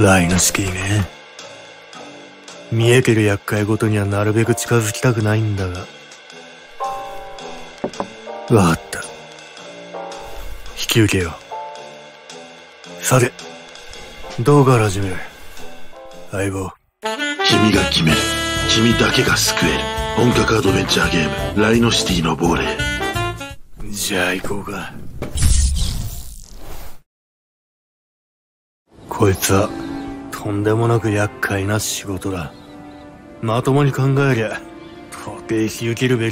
ライノシティね。見えてる厄介ごとにはなるべく近づきたくないんだが。わかった。引き受けよう。さて、どうから始める？相棒。 君が決める。君だけが救える。本格アドベンチャーゲーム、ライノシティの亡霊。 じゃあ行こうか。こいつはとんでもなく厄介な仕事だ。まともに考えりゃ到底引き受けるべき